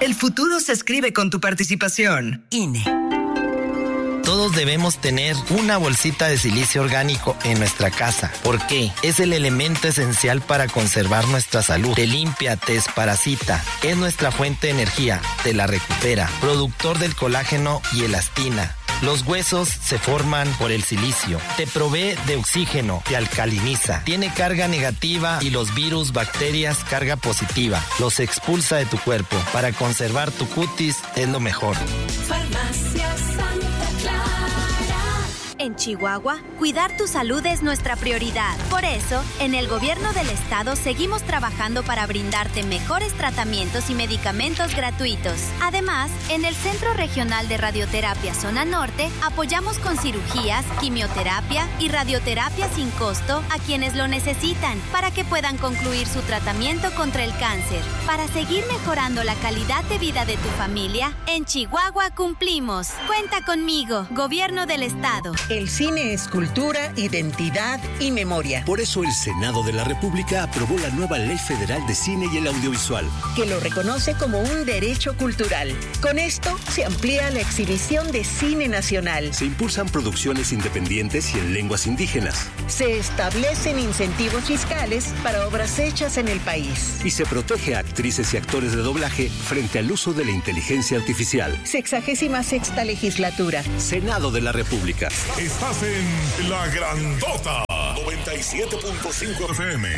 El futuro se escribe con tu participación. INE. Todos debemos tener una bolsita de silicio orgánico en nuestra casa. ¿Por qué? Es el elemento esencial para conservar nuestra salud. Te limpia, te desparasita. Es nuestra fuente de energía. Te la recupera. Productor del colágeno y elastina. Los huesos se forman por el silicio. Te provee de oxígeno, te alcaliniza. Tiene carga negativa y los virus, bacterias, carga positiva. Los expulsa de tu cuerpo. Para conservar tu cutis es lo mejor. Farmacia Santa Clara. En Chihuahua, cuidar tu salud es nuestra prioridad. Por eso, en el gobierno del estado seguimos trabajando para brindarte mejores tratamientos y medicamentos gratuitos. Además, en el Centro Regional de Radioterapia Zona Norte, apoyamos con cirugías, quimioterapia y radioterapia sin costo a quienes lo necesitan para que puedan concluir su tratamiento contra el cáncer. Para seguir mejorando la calidad de vida de tu familia, en Chihuahua cumplimos. Cuenta conmigo, Gobierno del Estado. El cine es cultura, identidad y memoria. Por eso el Senado de la República aprobó la nueva Ley Federal de Cine y el Audiovisual, que lo reconoce como un derecho cultural. Con esto se amplía la exhibición de cine nacional. Se impulsan producciones independientes y en lenguas indígenas. Se establecen incentivos fiscales para obras hechas en el país. Y se protege a actrices y actores de doblaje frente al uso de la inteligencia artificial. 66ª legislatura. Senado de la República. Estás en La Grandota 97.5 FM.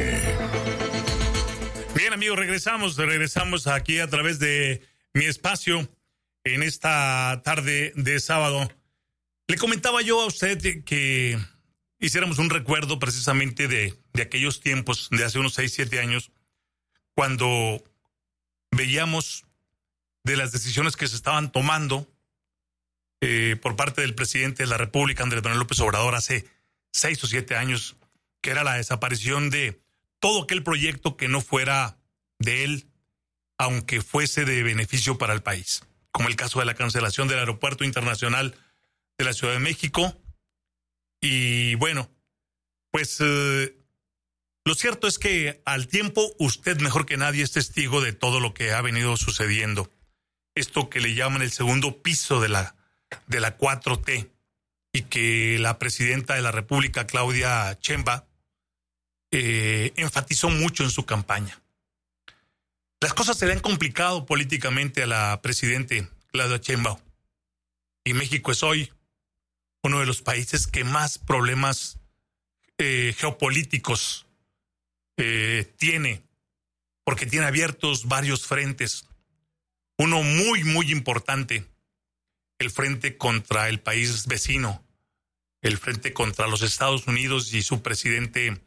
Bien, amigos, regresamos aquí a través de mi espacio en esta tarde de sábado. Le comentaba yo a usted que hiciéramos un recuerdo precisamente de aquellos tiempos de hace unos 6, 7 años, cuando veíamos de las decisiones que se estaban tomando por parte del presidente de la República, Andrés Manuel López Obrador, hace 6 o 7 años, que era la desaparición de todo aquel proyecto que no fuera de él, aunque fuese de beneficio para el país, como el caso de la cancelación del Aeropuerto Internacional de la Ciudad de México. Y bueno, pues lo cierto es que al tiempo usted mejor que nadie es testigo de todo lo que ha venido sucediendo. Esto que le llaman el segundo piso de la 4T, y que la presidenta de la República, Claudia Sheinbaum, enfatizó mucho en su campaña. Las cosas se le han complicado políticamente a la presidenta Claudia Sheinbaum, y México es hoy uno de los países que más problemas geopolíticos tiene, porque tiene abiertos varios frentes. Uno muy, muy importante, el frente contra el país vecino, el frente contra los Estados Unidos y su presidente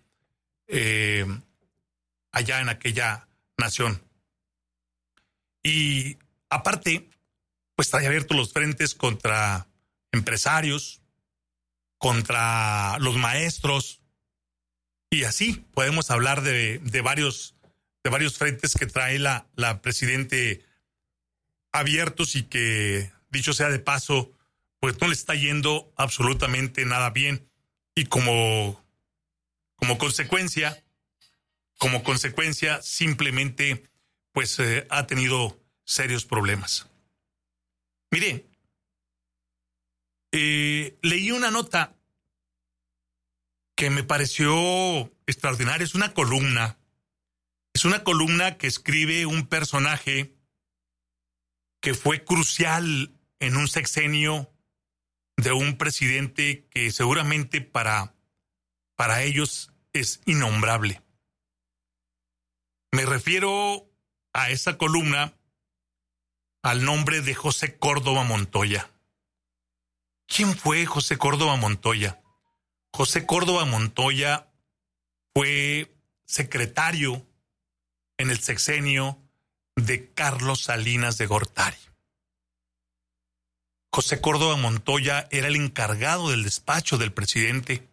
allá en aquella nación. Y aparte, pues trae abiertos los frentes contra empresarios, contra los maestros, y así podemos hablar de varios frentes que trae la presidente abiertos, y que, dicho sea de paso, pues no le está yendo absolutamente nada bien, y como consecuencia simplemente pues ha tenido serios problemas. Mire, leí una nota que me pareció extraordinaria. Es una columna que escribe un personaje que fue crucial en un sexenio de un presidente que seguramente para ellos es innombrable. Me refiero a esa columna al nombre de José Córdoba Montoya. ¿Quién fue José Córdoba Montoya? José Córdoba Montoya fue secretario en el sexenio de Carlos Salinas de Gortari. José Córdoba Montoya era el encargado del despacho del presidente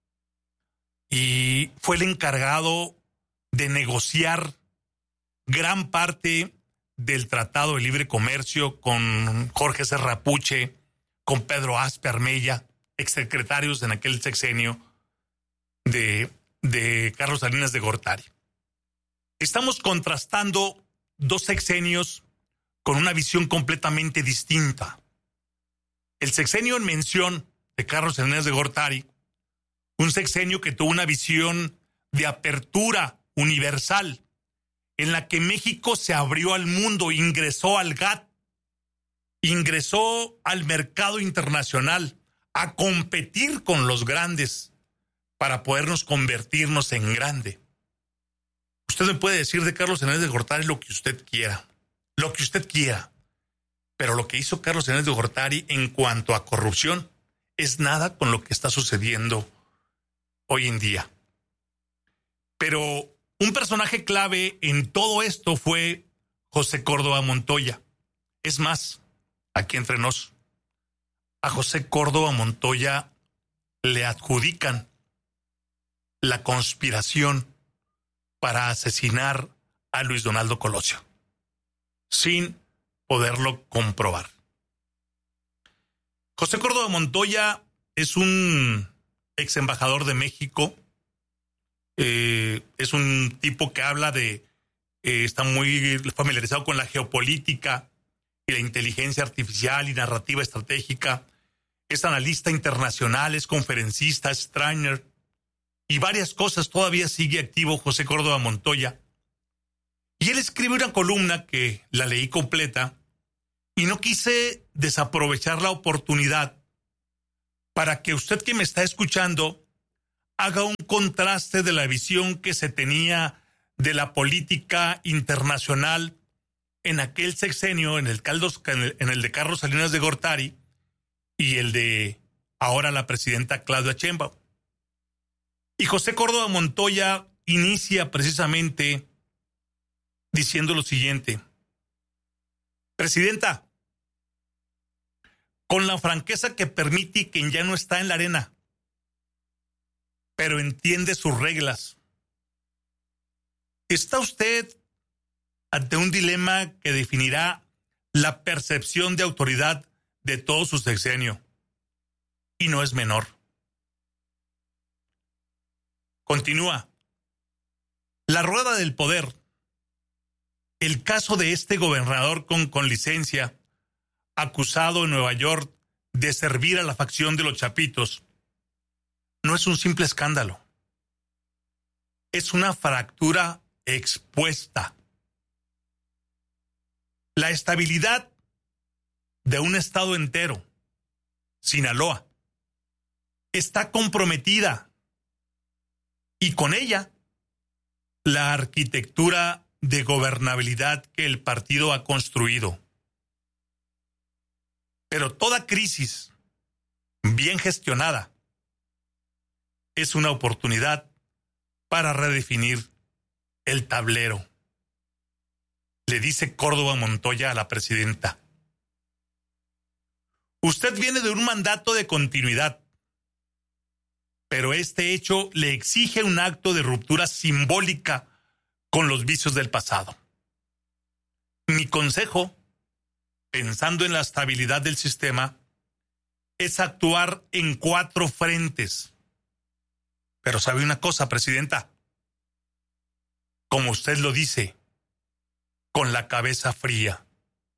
y fue el encargado de negociar gran parte del Tratado de Libre Comercio con Jorge Serrapuche, con Pedro Aspe Armella, exsecretarios en aquel sexenio de Carlos Salinas de Gortari. Estamos contrastando dos sexenios con una visión completamente distinta. El sexenio en mención de Carlos Salinas de Gortari, un sexenio que tuvo una visión de apertura universal, en la que México se abrió al mundo, ingresó al GATT, ingresó al mercado internacional a competir con los grandes para podernos convertirnos en grande. Usted me puede decir de Carlos Salinas de Gortari lo que usted quiera, pero lo que hizo Carlos Salinas de Gortari en cuanto a corrupción es nada con lo que está sucediendo hoy en día. Pero un personaje clave en todo esto fue José Córdoba Montoya. Es más, aquí entre nos, a José Córdoba Montoya le adjudican la conspiración para asesinar a Luis Donaldo Colosio, sin poderlo comprobar. José Córdoba Montoya es un ex embajador de México. Es un tipo que habla está muy familiarizado con la geopolítica y la inteligencia artificial y narrativa estratégica. Es analista internacional, es conferencista, es trainer y varias cosas. Todavía sigue activo José Córdoba Montoya. Y él escribe una columna que la leí completa y no quise desaprovechar la oportunidad para que usted que me está escuchando haga un contraste de la visión que se tenía de la política internacional en aquel sexenio, en el de Carlos Salinas de Gortari y el de ahora la presidenta Claudia Sheinbaum. Y José Córdoba Montoya inicia precisamente diciendo lo siguiente: Presidenta, con la franqueza que permite quien ya no está en la arena, pero entiende sus reglas, ¿está usted ante un dilema que definirá la percepción de autoridad de todo su sexenio? Y no es menor. Continúa. La rueda del poder. El caso de este gobernador con licencia, acusado en Nueva York de servir a la facción de los Chapitos, no es un simple escándalo. Es una fractura expuesta. La estabilidad de un estado entero, Sinaloa, está comprometida y con ella la arquitectura de gobernabilidad que el partido ha construido. Pero toda crisis bien gestionada es una oportunidad para redefinir el tablero, le dice Córdoba Montoya a la presidenta. Usted viene de un mandato de continuidad, pero este hecho le exige un acto de ruptura simbólica con los vicios del pasado. Mi consejo, pensando en la estabilidad del sistema, es actuar en 4 frentes. Pero ¿sabe una cosa, presidenta? Como usted lo dice, con la cabeza fría.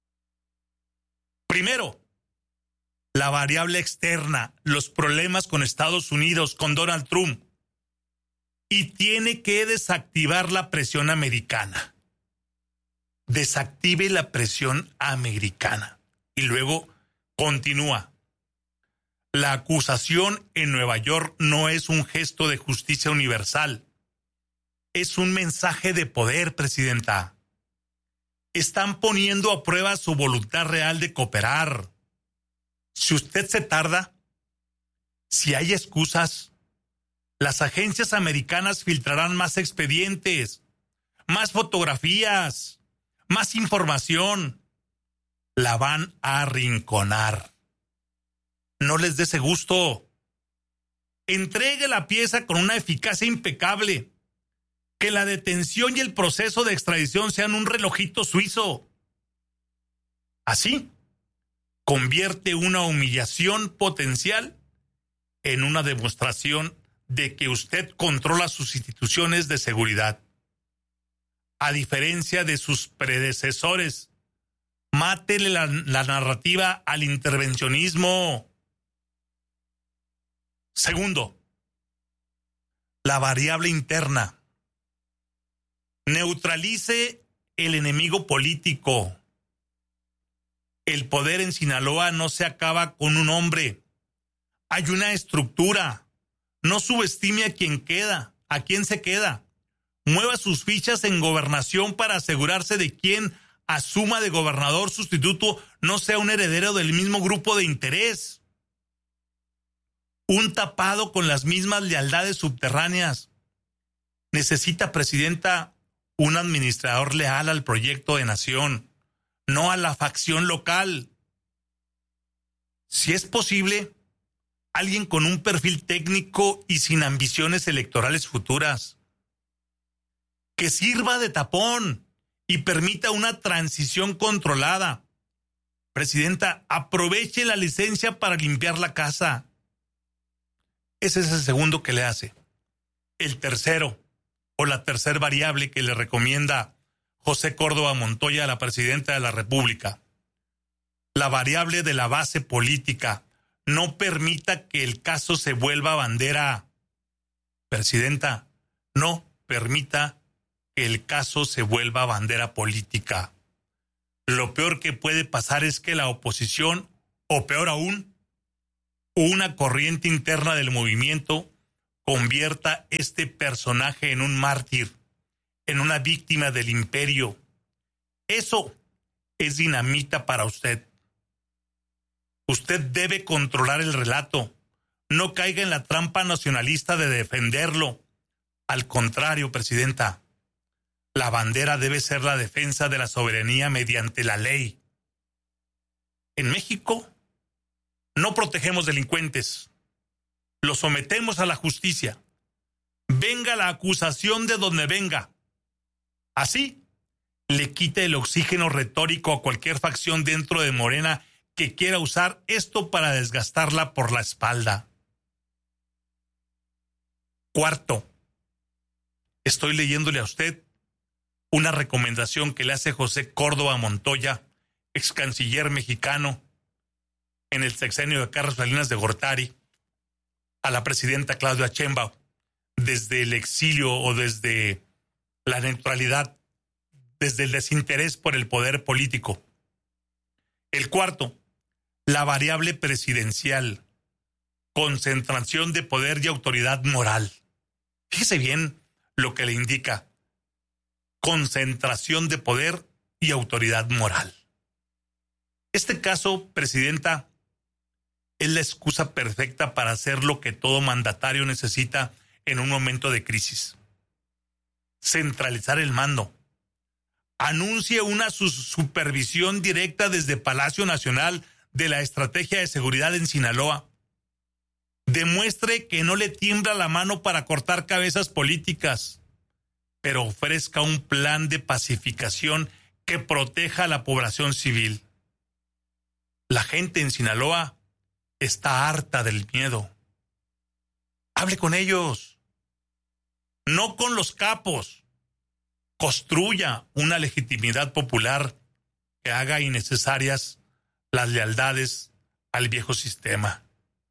Primero, la variable externa, los problemas con Estados Unidos, con Donald Trump. Y tiene que desactivar la presión americana. Desactive la presión americana. Y luego continúa. La acusación en Nueva York no es un gesto de justicia universal. Es un mensaje de poder, presidenta. Están poniendo a prueba su voluntad real de cooperar. Si usted se tarda, si hay excusas, las agencias americanas filtrarán más expedientes, más fotografías, más información. La van a arrinconar. No les dé ese gusto. Entregue la pieza con una eficacia impecable. Que la detención y el proceso de extradición sean un relojito suizo. Así, convierte una humillación potencial en una demostración de que usted controla sus instituciones de seguridad. A diferencia de sus predecesores, Mátele la narrativa al intervencionismo. Segundo, la variable interna. Neutralice el enemigo político. El poder en Sinaloa no se acaba con un hombre. Hay una estructura. No subestime a quien se queda. Mueva sus fichas en gobernación para asegurarse de quien asuma de gobernador sustituto no sea un heredero del mismo grupo de interés. Un tapado con las mismas lealtades subterráneas. Necesita, presidenta, un administrador leal al proyecto de nación, no a la facción local. Si es posible, alguien con un perfil técnico y sin ambiciones electorales futuras. Que sirva de tapón y permita una transición controlada. Presidenta, aproveche la licencia para limpiar la casa. Ese es el segundo que le hace. El tercero, o la tercer variable que le recomienda José Córdoba Montoya a la presidenta de la República. La variable de la base política. No permita que el caso se vuelva bandera. Presidenta, no permita que el caso se vuelva bandera política. Lo peor que puede pasar es que la oposición, o peor aún, una corriente interna del movimiento, convierta este personaje en un mártir, en una víctima del imperio. Eso es dinamita para usted. Usted debe controlar el relato. No caiga en la trampa nacionalista de defenderlo. Al contrario, presidenta, la bandera debe ser la defensa de la soberanía mediante la ley. En México no protegemos delincuentes. Los sometemos a la justicia. Venga la acusación de donde venga. Así, le quita el oxígeno retórico a cualquier facción dentro de Morena que quiera usar esto para desgastarla por la espalda. Cuarto, estoy leyéndole a usted una recomendación que le hace José Córdoba Montoya, ex canciller mexicano, en el sexenio de Carlos Salinas de Gortari, a la presidenta Claudia Sheinbaum, desde el exilio o desde la neutralidad, desde el desinterés por el poder político. El cuarto, la variable presidencial, concentración de poder y autoridad moral. Fíjese bien lo que le indica. Concentración de poder y autoridad moral. Este caso, presidenta, es la excusa perfecta para hacer lo que todo mandatario necesita en un momento de crisis. Centralizar el mando. Anuncie una supervisión directa desde Palacio Nacional de la estrategia de seguridad en Sinaloa. Demuestre que no le tiembla la mano para cortar cabezas políticas, pero ofrezca un plan de pacificación que proteja a la población civil. La gente en Sinaloa está harta del miedo. Hable con ellos, no con los capos. Construya una legitimidad popular que haga innecesarias las lealtades al viejo sistema.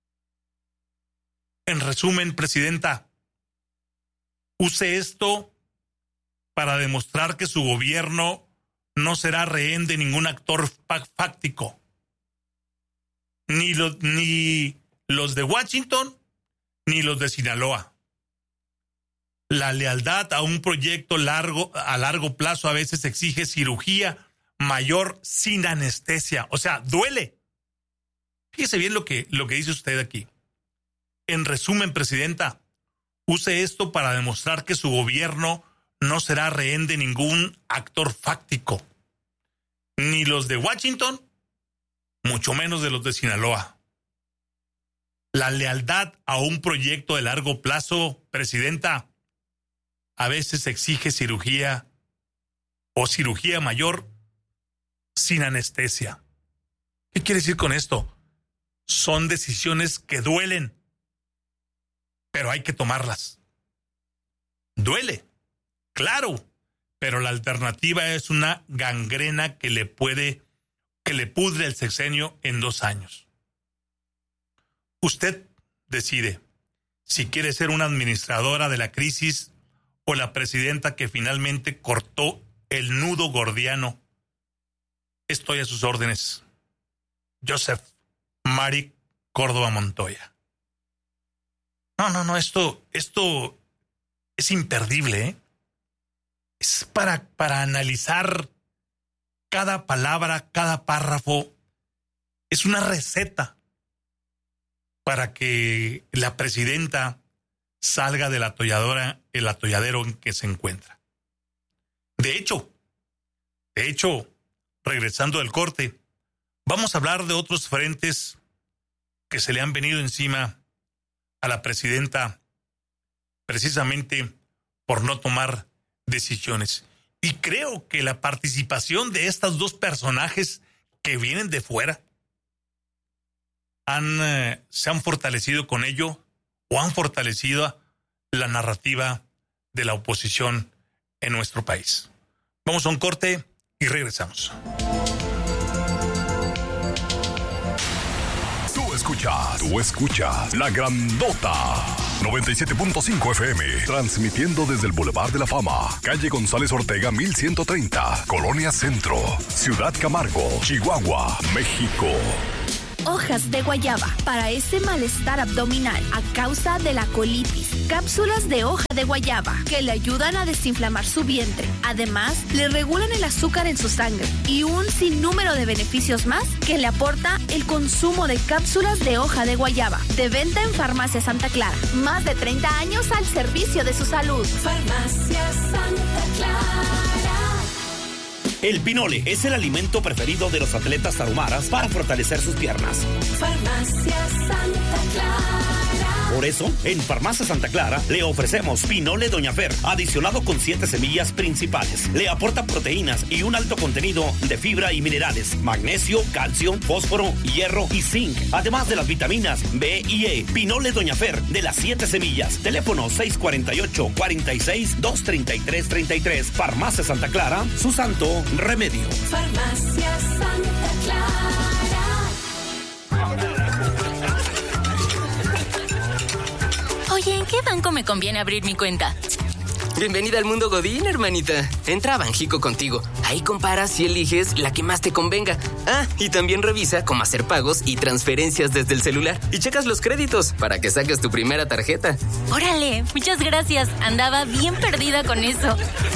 En resumen, presidenta, use esto para demostrar que su gobierno no será rehén de ningún actor fáctico. Ni los de Washington, ni los de Sinaloa. La lealtad a un proyecto a largo plazo a veces exige cirugía mayor sin anestesia. O sea, duele. Fíjese bien lo que dice usted aquí. En resumen, presidenta, use esto para demostrar que su gobierno no será rehén de ningún actor fáctico. Ni los de Washington, mucho menos de los de Sinaloa. La lealtad a un proyecto de largo plazo, presidenta, a veces exige cirugía o cirugía mayor sin anestesia. ¿Qué quiere decir con esto? Son decisiones que duelen, pero hay que tomarlas. Duele, claro, pero la alternativa es una gangrena que le puede que le pudre el sexenio en 2 años. Usted decide si quiere ser una administradora de la crisis o la presidenta que finalmente cortó el nudo gordiano. Estoy a sus órdenes. Joseph Mari Córdoba Montoya. No, esto es imperdible, ¿eh? Es para analizar cada palabra, cada párrafo. Es una receta para que la presidenta salga del atolladero en que se encuentra. De hecho, regresando del corte, vamos a hablar de otros frentes que se le han venido encima a la presidenta precisamente por no tomar decisiones. Y creo que la participación de estos dos personajes que vienen de fuera se han fortalecido con ello o han fortalecido la narrativa de la oposición en nuestro país. Vamos a un corte y regresamos. Tú escuchas La Grandota 97.5 FM, transmitiendo desde el Boulevard de la Fama, calle González Ortega 1130, Colonia Centro, Ciudad Camargo, Chihuahua, México. Hojas de guayaba para ese malestar abdominal a causa de la colitis. Cápsulas de hoja de guayaba que le ayudan a desinflamar su vientre. Además, le regulan el azúcar en su sangre y un sinnúmero de beneficios más que le aporta el consumo de cápsulas de hoja de guayaba. De venta en Farmacia Santa Clara. Más de 30 años al servicio de su salud. Farmacia Santa Clara. El pinole es el alimento preferido de los atletas tarahumaras para fortalecer sus piernas. Farmacia Santa Clara. Por eso, en Farmacia Santa Clara le ofrecemos pinole Doña Fer, adicionado con 7 semillas principales. Le aporta proteínas y un alto contenido de fibra y minerales, magnesio, calcio, fósforo, hierro y zinc, además de las vitaminas B y E. Pinole Doña Fer de las 7 semillas. Teléfono 648-46-233-33. Farmacia Santa Clara, su santo remedio. Farmacia Santa Clara. Oye, ¿en qué banco me conviene abrir mi cuenta? Bienvenida al mundo Godín, hermanita. Entra a Banjico contigo. Ahí comparas y eliges la que más te convenga. Ah, y también revisa cómo hacer pagos y transferencias desde el celular. Y checas los créditos para que saques tu primera tarjeta. ¡Órale! Muchas gracias. Andaba bien perdida con eso.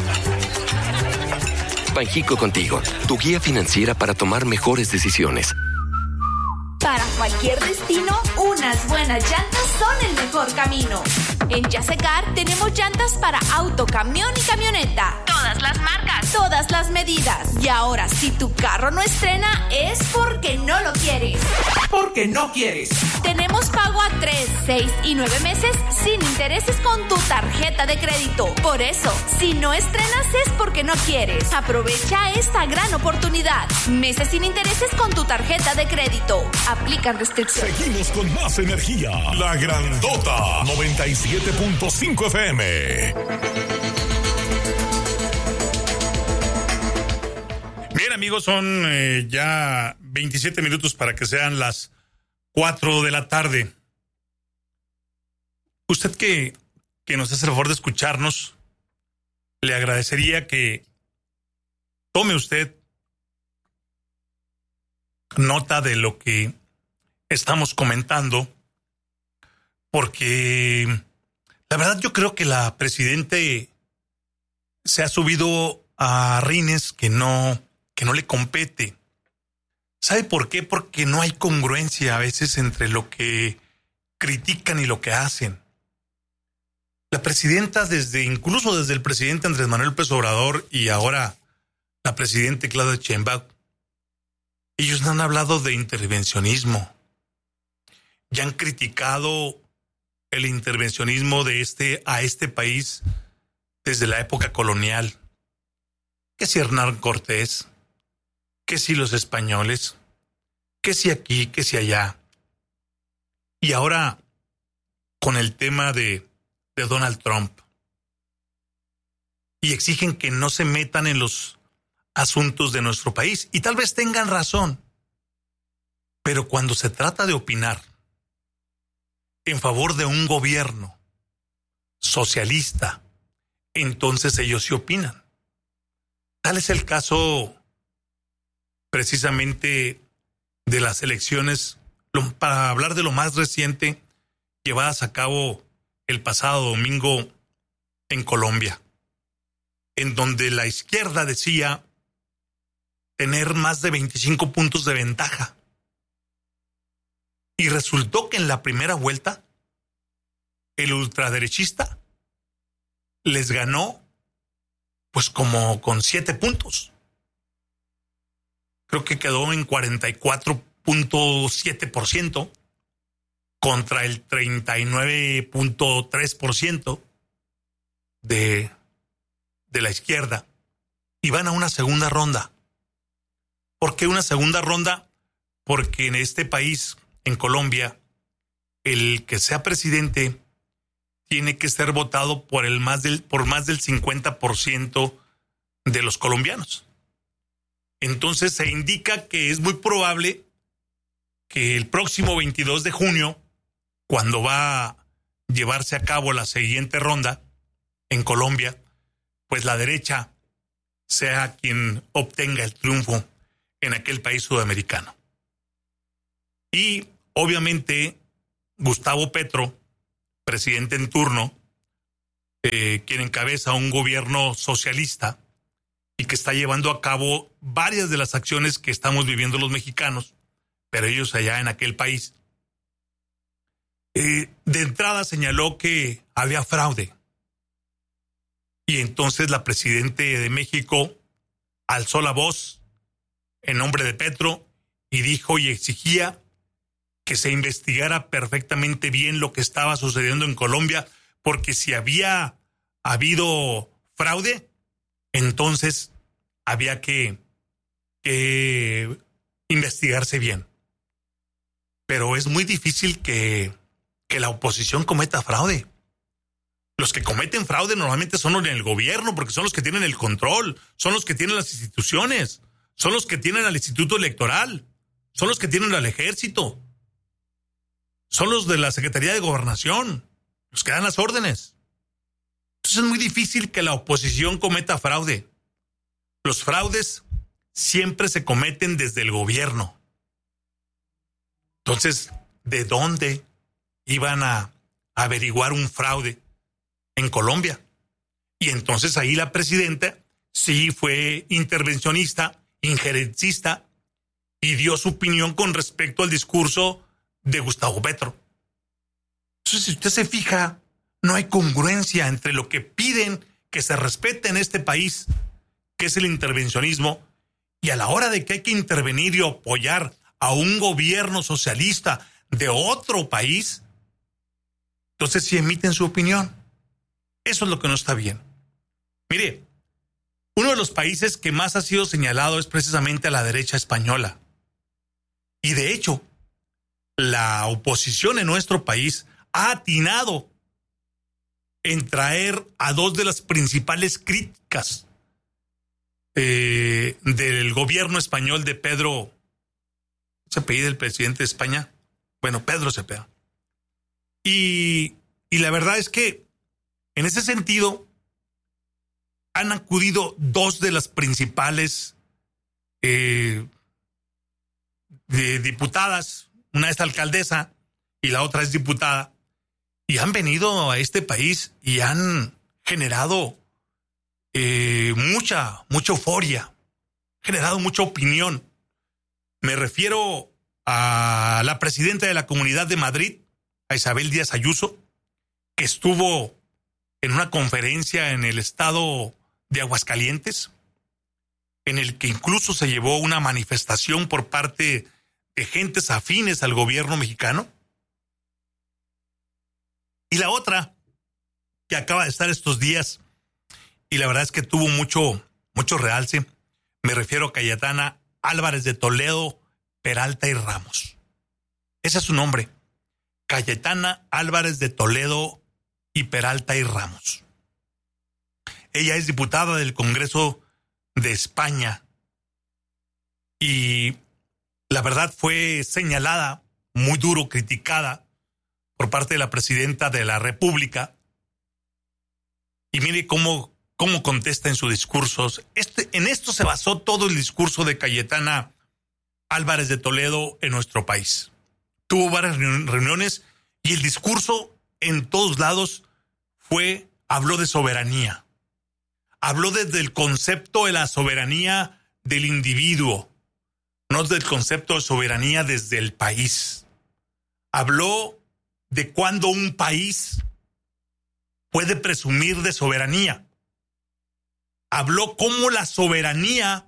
Banjico contigo, tu guía financiera para tomar mejores decisiones. Para cualquier destino, unas buenas llantas son el mejor camino. En Yasecar tenemos llantas para auto, camión y camioneta. Todas las marcas, todas las medidas. Y ahora, si tu carro no estrena, es porque no lo quieres. Porque no quieres. Tenemos pago a 3, 6 y 9 meses sin intereses con tu tarjeta de crédito. Por eso, si no estrenas es porque no quieres. Aprovecha esta gran oportunidad. Meses sin intereses con tu tarjeta de crédito. Aplican restricciones. Seguimos con más energía. La Grandota 97.5 FM. Bien, amigos, son ya 27 minutos para que sean las 4 de la tarde. Usted que nos hace el favor de escucharnos, le agradecería que tome usted nota de lo que estamos comentando, porque la verdad yo creo que la presidenta se ha subido a rines que no le compete. ¿Sabe por qué? Porque no hay congruencia a veces entre lo que critican y lo que hacen. La presidenta, incluso desde el presidente Andrés Manuel López Obrador y ahora la presidenta Claudia Sheinbaum, ellos han hablado de intervencionismo. Ya han criticado el intervencionismo a este país desde la época colonial. Que si Hernán Cortés, que si los españoles, que si aquí, que si allá. Y ahora con el tema de Donald Trump. Y exigen que no se metan en los asuntos de nuestro país. Y tal vez tengan razón. Pero cuando se trata de opinar en favor de un gobierno socialista, entonces ellos sí opinan. Tal es el caso precisamente de las elecciones, para hablar de lo más reciente, llevadas a cabo el pasado domingo en Colombia, en donde la izquierda decía tener más de 25 puntos de ventaja. Y resultó que en la primera vuelta, el ultraderechista les ganó pues como con 7 puntos. Creo que quedó en 44.7% contra el 39.3% de la izquierda. Y van a una segunda ronda. ¿Por qué una segunda ronda? Porque en este país, en Colombia, el que sea presidente tiene que ser votado por más del 50% de los colombianos. Entonces se indica que es muy probable que el próximo 22 de junio, cuando va a llevarse a cabo la siguiente ronda en Colombia, pues la derecha sea quien obtenga el triunfo en aquel país sudamericano. Y obviamente Gustavo Petro, presidente en turno, quien encabeza un gobierno socialista y que está llevando a cabo varias de las acciones que estamos viviendo los mexicanos, pero ellos allá en aquel país. De entrada señaló que había fraude. Y entonces la presidenta de México alzó la voz en nombre de Petro y dijo y exigía que se investigara perfectamente bien lo que estaba sucediendo en Colombia, porque si había habido fraude, entonces había que investigarse bien. Pero es muy difícil que la oposición cometa fraude. Los que cometen fraude normalmente son los en el gobierno, porque son los que tienen el control, son los que tienen las instituciones, son los que tienen al Instituto Electoral, son los que tienen al Ejército, son los de la Secretaría de Gobernación, los que dan las órdenes. Entonces es muy difícil que la oposición cometa fraude. Los fraudes siempre se cometen desde el gobierno. Entonces, ¿de dónde iban a averiguar un fraude en Colombia? Y entonces ahí la presidenta sí fue intervencionista, injerencista, y dio su opinión con respecto al discurso de Gustavo Petro. Entonces, si usted se fija, no hay congruencia entre lo que piden que se respete en este país, que es el intervencionismo, y a la hora de que hay que intervenir y apoyar a un gobierno socialista de otro país, entonces sí emiten su opinión. Eso es lo que no está bien. Mire, uno de los países que más ha sido señalado es precisamente a la derecha española. Y de hecho, la oposición en nuestro país ha atinado en traer a dos de las principales críticas del gobierno español de Pedro, ¿se apellida el presidente de España? Bueno, Pedro Cepeda. Y la verdad es que en ese sentido han acudido dos de las principales diputadas, una es alcaldesa y la otra es diputada, y han venido a este país y han generado mucha euforia, generado mucha opinión. Me refiero a la presidenta de la Comunidad de Madrid, a Isabel Díaz Ayuso, que estuvo en una conferencia en el estado de Aguascalientes, en el que incluso se llevó una manifestación por parte de gentes afines al gobierno mexicano. Y la otra, que acaba de estar estos días, y la verdad es que tuvo mucho realce, me refiero a Cayetana Álvarez de Toledo, Peralta y Ramos. Ese es su nombre, Cayetana Álvarez de Toledo y Peralta y Ramos. Ella es diputada del Congreso de España. Y la verdad fue señalada, muy duro, criticada por parte de la presidenta de la República. Y mire cómo contesta en sus discursos. En esto se basó todo el discurso de Cayetana Álvarez de Toledo en nuestro país. Tuvo varias reuniones y el discurso en todos lados habló de soberanía. Habló desde el concepto de la soberanía del individuo, no del concepto de soberanía desde el país. Habló de cuándo un país puede presumir de soberanía. Habló cómo la soberanía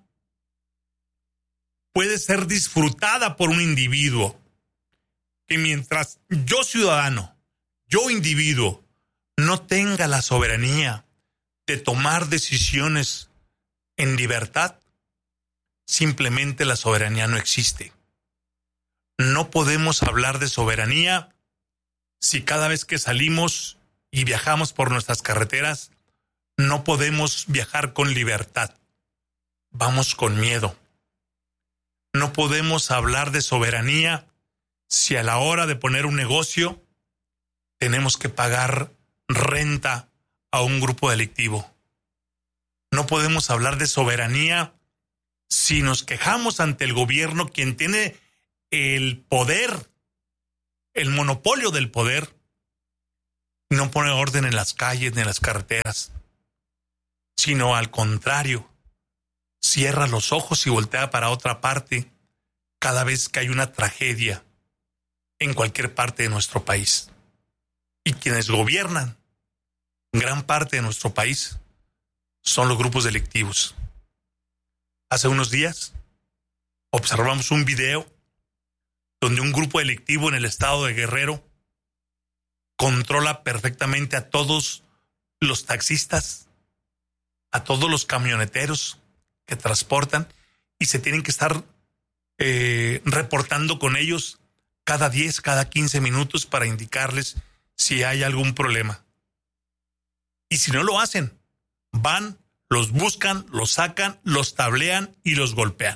puede ser disfrutada por un individuo. Que mientras yo ciudadano, yo individuo, no tenga la soberanía de tomar decisiones en libertad, simplemente la soberanía no existe. No podemos hablar de soberanía si cada vez que salimos y viajamos por nuestras carreteras no podemos viajar con libertad. Vamos con miedo. No podemos hablar de soberanía si a la hora de poner un negocio tenemos que pagar renta a un grupo delictivo. No podemos hablar de soberanía si nos quejamos ante el gobierno, quien tiene el poder, el monopolio del poder, y no pone orden en las calles ni en las carreteras, sino al contrario, cierra los ojos y voltea para otra parte cada vez que hay una tragedia en cualquier parte de nuestro país. Y quienes gobiernan gran parte de nuestro país son los grupos delictivos. Hace unos días observamos un video donde un grupo delictivo en el estado de Guerrero controla perfectamente a todos los taxistas, a todos los camioneteros que transportan, y se tienen que estar reportando con ellos cada 10, cada 15 minutos para indicarles si hay algún problema. Y si no lo hacen, van, los buscan, los sacan, los tablean y los golpean.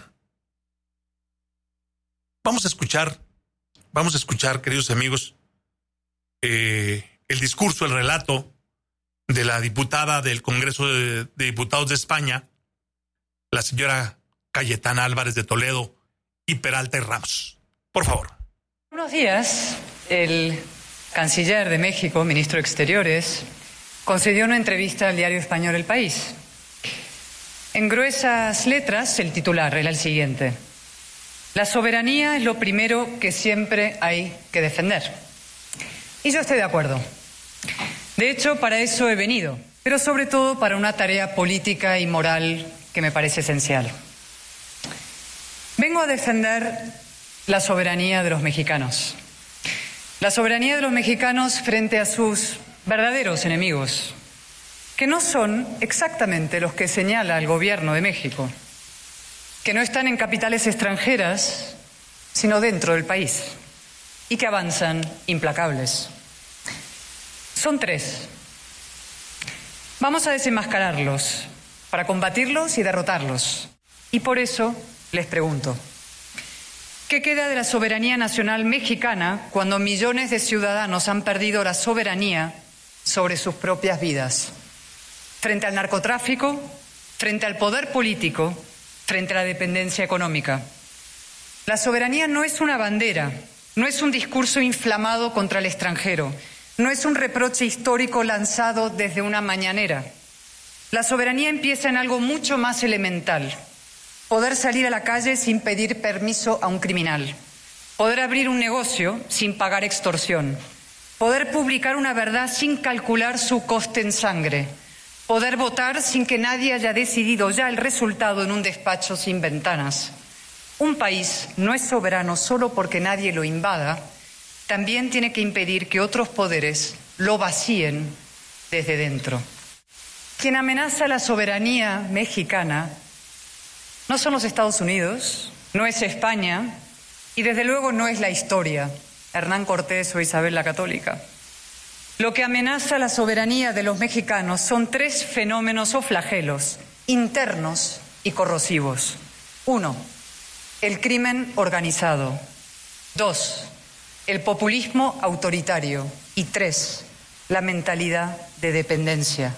Vamos a escuchar, queridos amigos, el discurso, el relato de la diputada del Congreso de Diputados de España, la señora Cayetana Álvarez de Toledo y Peralta y Ramos. Por favor. Unos días, el canciller de México, ministro de Exteriores, concedió una entrevista al diario español El País. En gruesas letras, el titular era el siguiente: la soberanía es lo primero que siempre hay que defender. Y yo estoy de acuerdo. De hecho, para eso he venido, pero sobre todo para una tarea política y moral que me parece esencial. Vengo a defender la soberanía de los mexicanos. La soberanía de los mexicanos frente a sus verdaderos enemigos, que no son exactamente los que señala el gobierno de México, que no están en capitales extranjeras, sino dentro del país, y que avanzan implacables. Son tres. Vamos a desenmascararlos para combatirlos y derrotarlos. Y por eso les pregunto, ¿qué queda de la soberanía nacional mexicana cuando millones de ciudadanos han perdido la soberanía sobre sus propias vidas? Frente al narcotráfico, frente al poder político, frente a la dependencia económica. La soberanía no es una bandera, no es un discurso inflamado contra el extranjero, no es un reproche histórico lanzado desde una mañanera. La soberanía empieza en algo mucho más elemental: poder salir a la calle sin pedir permiso a un criminal, poder abrir un negocio sin pagar extorsión, poder publicar una verdad sin calcular su coste en sangre, poder votar sin que nadie haya decidido ya el resultado en un despacho sin ventanas. Un país no es soberano solo porque nadie lo invada, también tiene que impedir que otros poderes lo vacíen desde dentro. Quien amenaza la soberanía mexicana no son los Estados Unidos, no es España y desde luego no es la historia, Hernán Cortés o Isabel la Católica. Lo que amenaza la soberanía de los mexicanos son tres fenómenos o flagelos internos y corrosivos. 1. El crimen organizado. 2. El populismo autoritario. Y 3. La mentalidad de dependencia.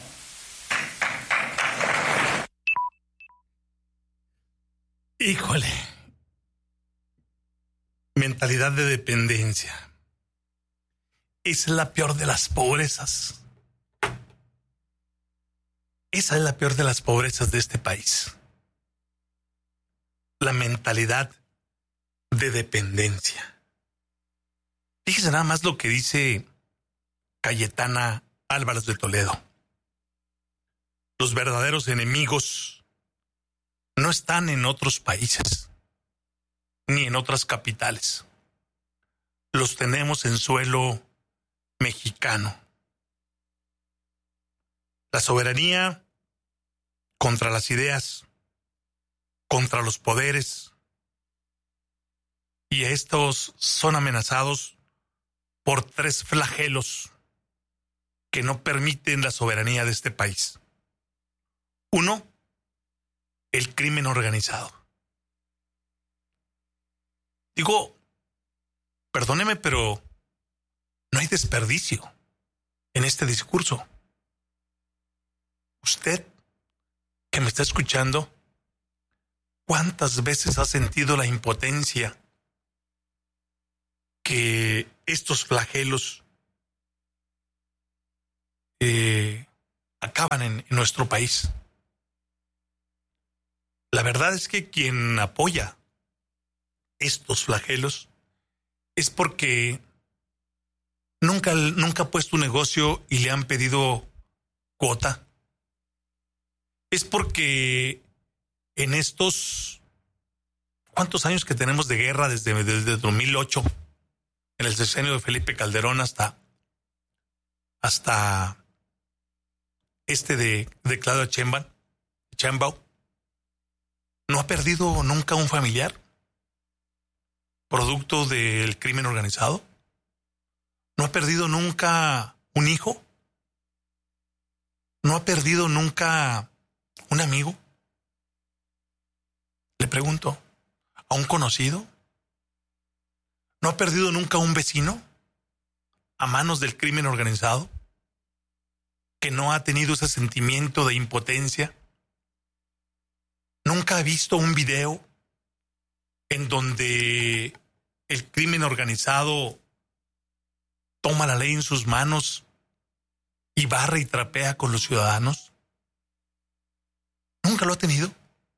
Híjole. Mentalidad de dependencia. Esa es la peor de las pobrezas. Esa es la peor de las pobrezas de este país. La mentalidad de dependencia. Fíjese nada más lo que dice Cayetana Álvarez de Toledo. Los verdaderos enemigos no están en otros países, ni en otras capitales. Los tenemos en suelo mexicano. La soberanía contra las ideas, contra los poderes, y estos son amenazados por 3 flagelos que no permiten la soberanía de este país. 1, el crimen organizado. Digo, perdóneme, pero no hay desperdicio en este discurso. Usted, que me está escuchando, ¿cuántas veces ha sentido la impotencia que estos flagelos acaban en nuestro país? La verdad es que quien apoya estos flagelos es porque nunca ha puesto un negocio y le han pedido cuota. Es porque en estos... ¿Cuántos años que tenemos de guerra desde 2008? En el sexenio de Felipe Calderón hasta de Claudia Sheinbaum. ¿No ha perdido nunca un familiar producto del crimen organizado? ¿No ha perdido nunca un hijo? ¿No ha perdido nunca un amigo? Le pregunto, ¿a un conocido? ¿No ha perdido nunca un vecino a manos del crimen organizado? ¿Que no ha tenido ese sentimiento de impotencia? ¿Nunca ha visto un video en donde el crimen organizado toma la ley en sus manos y barre y trapea con los ciudadanos? ¿Nunca lo ha tenido?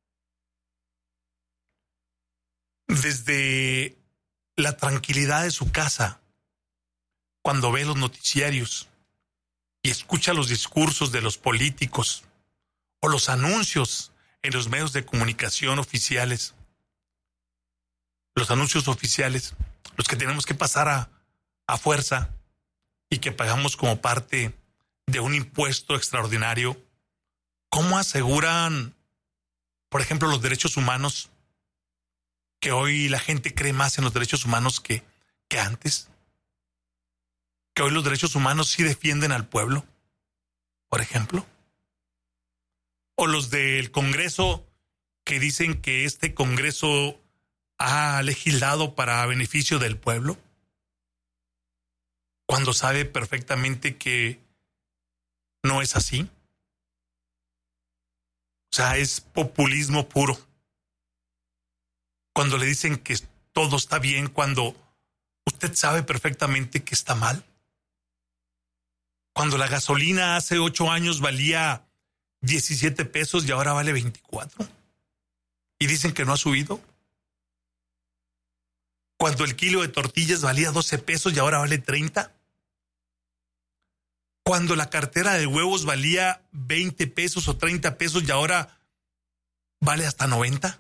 Desde la tranquilidad de su casa, cuando ve los noticiarios y escucha los discursos de los políticos o los anuncios en los medios de comunicación oficiales, los anuncios oficiales, los que tenemos que pasar a fuerza y que pagamos como parte de un impuesto extraordinario, ¿cómo aseguran, por ejemplo, los derechos humanos? Que hoy la gente cree más en los derechos humanos que antes. Que hoy los derechos humanos sí defienden al pueblo, por ejemplo. O los del Congreso que dicen que este Congreso ha legislado para beneficio del pueblo, cuando sabe perfectamente que no es así. O sea, es populismo puro. Cuando le dicen que todo está bien, cuando usted sabe perfectamente que está mal. Cuando la gasolina hace 8 años valía 17 pesos y ahora vale 24. Y dicen que no ha subido. Cuando el kilo de tortillas valía 12 pesos y ahora vale 30. Cuando la cartera de huevos valía 20 pesos o 30 pesos y ahora vale hasta 90.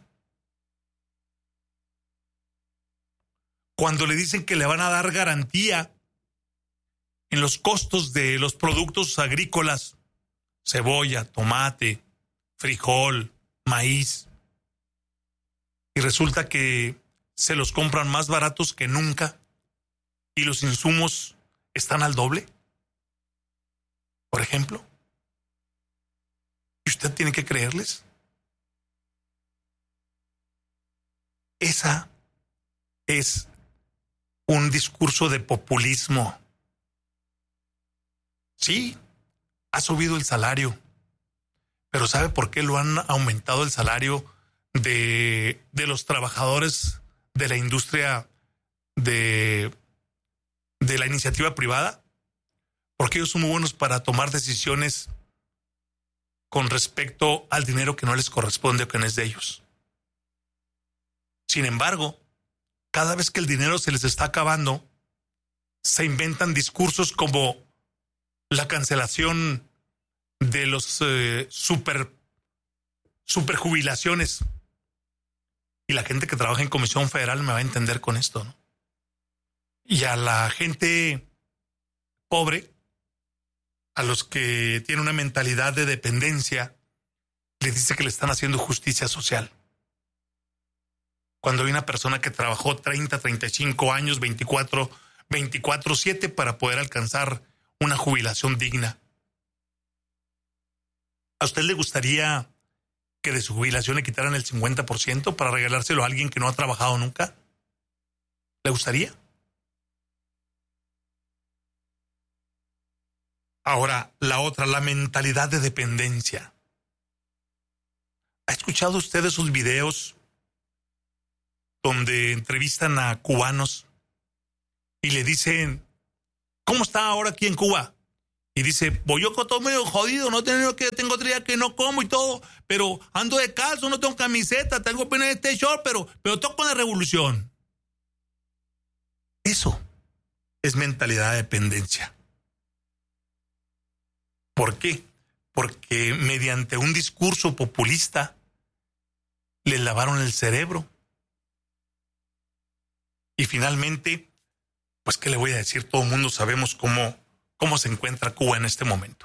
Cuando le dicen que le van a dar garantía en los costos de los productos agrícolas, cebolla, tomate, frijol, maíz, y resulta que se los compran más baratos que nunca y los insumos están al doble, por ejemplo. ¿Y usted tiene que creerles? esa es un discurso de populismo. Sí, ha subido el salario, pero ¿sabe por qué lo han aumentado el salario de los trabajadores de la industria de la iniciativa privada? Porque ellos son muy buenos para tomar decisiones con respecto al dinero que no les corresponde o que no es de ellos. Sin embargo, cada vez que el dinero se les está acabando, se inventan discursos como la cancelación de los superjubilaciones. Y la gente que trabaja en Comisión Federal me va a entender con esto, ¿no? Y a la gente pobre, a los que tienen una mentalidad de dependencia, les dice que le están haciendo justicia social. Cuando hay una persona que trabajó 30, 35 años, 24/7 para poder alcanzar una jubilación digna. ¿A usted le gustaría que de su jubilación le quitaran el 50% para regalárselo a alguien que no ha trabajado nunca? ¿Le gustaría? Ahora, la otra, la mentalidad de dependencia. ¿Ha escuchado usted esos videos donde entrevistan a cubanos y le dicen, ¿cómo está ahora aquí en Cuba? Y dice, pues yo estoy medio jodido, tengo 3 días que no como y todo, pero ando descalzo, no tengo camiseta, tengo apenas este short, pero estoy con la revolución. Eso es mentalidad de dependencia. ¿Por qué? Porque mediante un discurso populista les lavaron el cerebro. Y finalmente, pues qué le voy a decir, todo el mundo sabemos cómo se encuentra Cuba en este momento.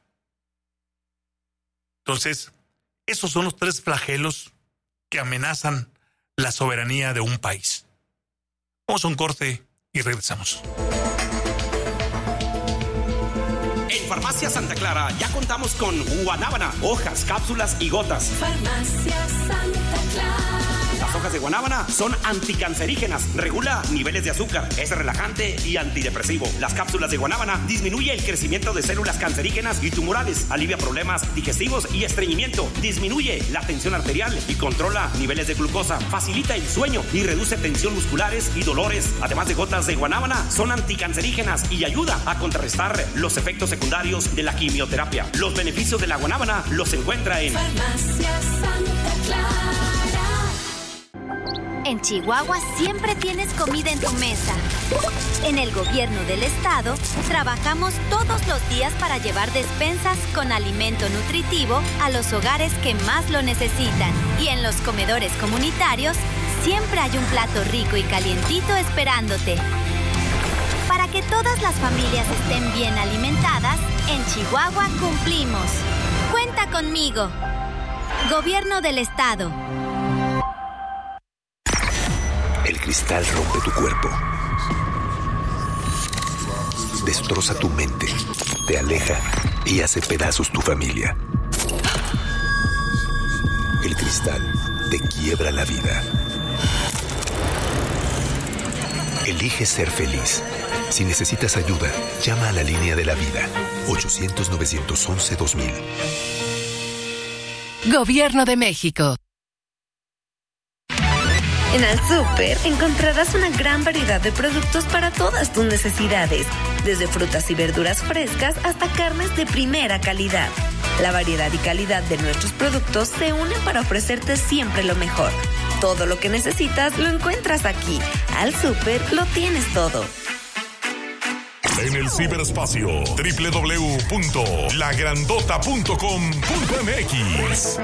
Entonces, esos son los 3 flagelos que amenazan la soberanía de un país. Vamos a un corte y regresamos. En Farmacia Santa Clara ya contamos con guanábana, hojas, cápsulas y gotas. Farmacia Santa Clara. Las hojas de guanábana son anticancerígenas, regula niveles de azúcar, es relajante y antidepresivo. Las cápsulas de guanábana disminuye el crecimiento de células cancerígenas y tumorales, alivia problemas digestivos y estreñimiento, disminuye la tensión arterial y controla niveles de glucosa, facilita el sueño y reduce tensión musculares y dolores. Además de gotas de guanábana, son anticancerígenas y ayuda a contrarrestar los efectos secundarios de la quimioterapia. Los beneficios de la guanábana los encuentra en Farmacia Santa Clara. En Chihuahua siempre tienes comida en tu mesa. En el gobierno del estado, trabajamos todos los días para llevar despensas con alimento nutritivo a los hogares que más lo necesitan. Y en los comedores comunitarios, siempre hay un plato rico y calientito esperándote. Para que todas las familias estén bien alimentadas, en Chihuahua cumplimos. Cuenta conmigo. Gobierno del estado. El cristal rompe tu cuerpo, destroza tu mente, te aleja y hace pedazos tu familia. El cristal te quiebra la vida. Elige ser feliz. Si necesitas ayuda, llama a la línea de la vida, 800-911-2000. Gobierno de México. En Al Súper encontrarás una gran variedad de productos para todas tus necesidades, desde frutas y verduras frescas hasta carnes de primera calidad. La variedad y calidad de nuestros productos se unen para ofrecerte siempre lo mejor. Todo lo que necesitas lo encuentras aquí. Al Súper lo tienes todo. En el ciberespacio, www.lagrandota.com.mx.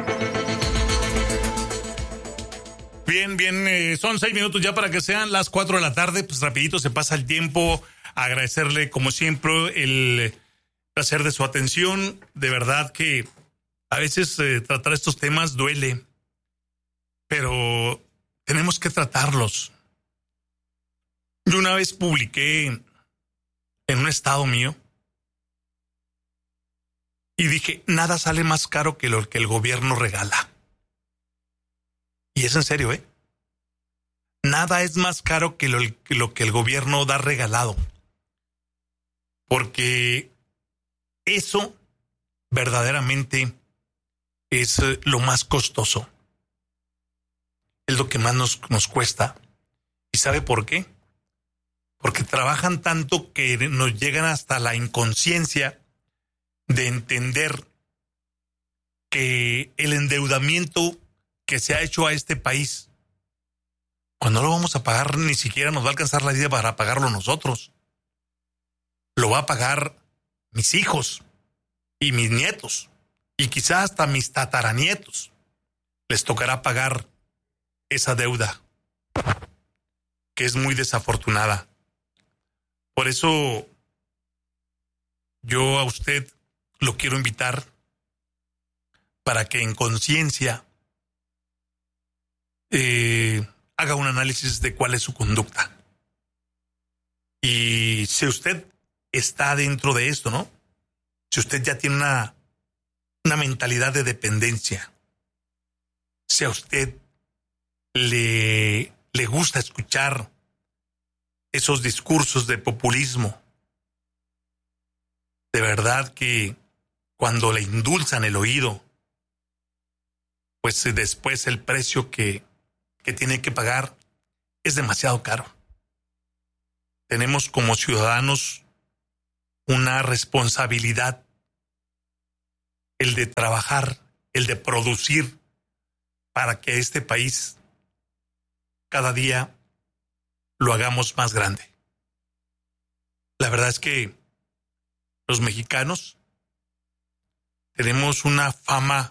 Bien, son 6 minutos ya para que sean las 4 de la tarde, pues rapidito se pasa el tiempo. Agradecerle como siempre el placer de su atención. De verdad que a veces tratar estos temas duele, pero tenemos que tratarlos. Yo una vez publiqué en un estado mío y dije, nada sale más caro que lo que el gobierno regala. Y es en serio, nada es más caro que lo que el gobierno da regalado. Porque eso verdaderamente es lo más costoso. Es lo que más nos cuesta. ¿Y sabe por qué? Porque trabajan tanto que nos llegan hasta la inconsciencia de entender que el endeudamiento que se ha hecho a este país, cuando no lo vamos a pagar, ni siquiera nos va a alcanzar la vida para pagarlo nosotros. Lo va a pagar mis hijos y mis nietos, y quizás hasta mis tataranietos. Les tocará pagar esa deuda, que es muy desafortunada. Por eso yo a usted lo quiero invitar para que en conciencia haga un análisis de cuál es su conducta. Y si usted está dentro de esto, ¿no? Si usted ya tiene una mentalidad de dependencia, si a usted le gusta escuchar esos discursos de populismo, de verdad que cuando le endulzan el oído, pues después el precio que tiene que pagar es demasiado caro. Tenemos como ciudadanos una responsabilidad, el de trabajar, el de producir para que este país cada día lo hagamos más grande. La verdad es que los mexicanos tenemos una fama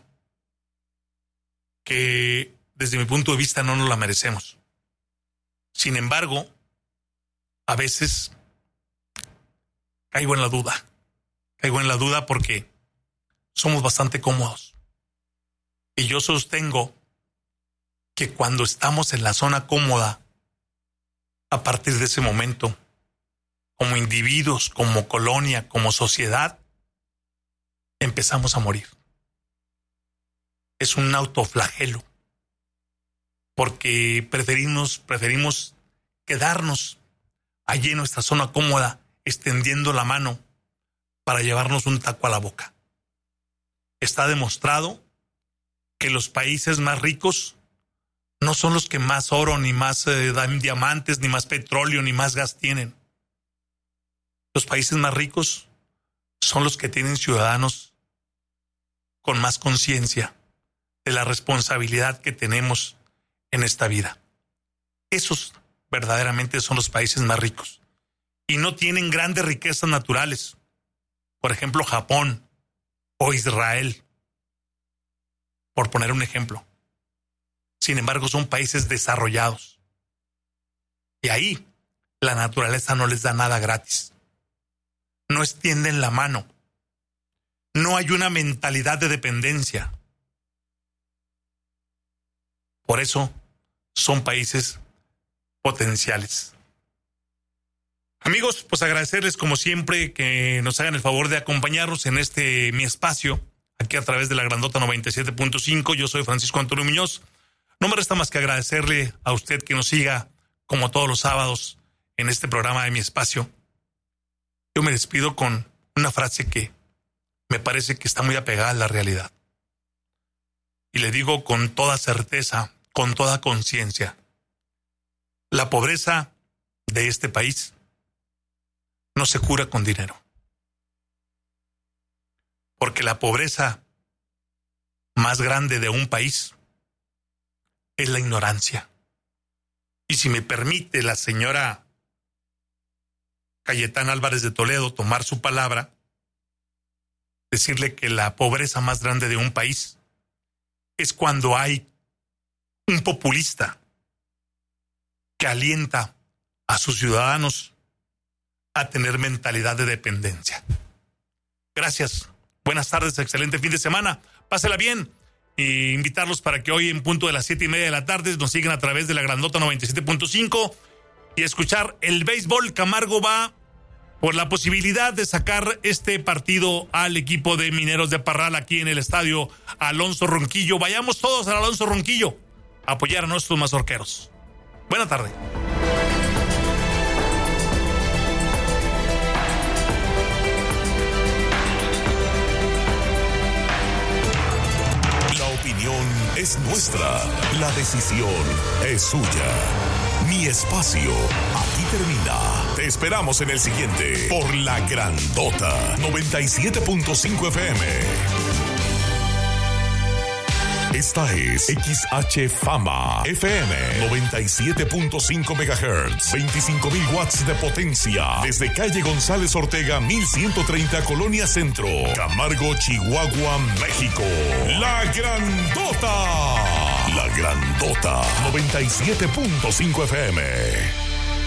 que desde mi punto de vista no nos la merecemos. Sin embargo, a veces caigo en la duda porque somos bastante cómodos. Y yo sostengo que cuando estamos en la zona cómoda, a partir de ese momento, como individuos, como colonia, como sociedad, empezamos a morir. Es un autoflagelo, porque preferimos quedarnos allí en nuestra zona cómoda, extendiendo la mano para llevarnos un taco a la boca. Está demostrado que los países más ricos no son los que más oro, ni más diamantes, ni más petróleo, ni más gas tienen. Los países más ricos son los que tienen ciudadanos con más conciencia de la responsabilidad que tenemos en esta vida. Esos verdaderamente son los países más ricos. Y no tienen grandes riquezas naturales. Por ejemplo, Japón o Israel, por poner un ejemplo. Sin embargo, son países desarrollados. Y ahí la naturaleza no les da nada gratis. No extienden la mano. No hay una mentalidad de dependencia. Por eso son países potenciales. Amigos, pues agradecerles como siempre que nos hagan el favor de acompañarnos en este mi espacio, aquí a través de la Grandota 97.5. Yo soy Francisco Antonio Muñoz. No me resta más que agradecerle a usted que nos siga como todos los sábados en este programa de mi espacio. Yo me despido con una frase que me parece que está muy apegada a la realidad. Y le digo con toda certeza, con toda conciencia, la pobreza de este país no se cura con dinero. Porque la pobreza más grande de un país es la ignorancia. Y si me permite la señora Cayetana Álvarez de Toledo tomar su palabra, decirle que la pobreza más grande de un país es cuando hay un populista que alienta a sus ciudadanos a tener mentalidad de dependencia. Gracias. Buenas tardes, excelente fin de semana. Pásela bien. E invitarlos para que hoy en punto de las 7:30 de la tarde nos sigan a través de la Grandota 97.5 y escuchar el béisbol. Camargo va por la posibilidad de sacar este partido al equipo de Mineros de Parral aquí en el estadio Alonso Ronquillo. Vayamos todos al Alonso Ronquillo a apoyar a nuestros mazorqueros. Buena tarde. La opinión es nuestra, la decisión es suya. Mi espacio aquí termina. Te esperamos en el siguiente por La Grandota 97.5 FM. Esta es XH Fama FM 97.5 MHz, 25,000 watts de potencia, desde calle González Ortega 1130, Colonia Centro, Camargo, Chihuahua, México. La Grandota 97.5 FM.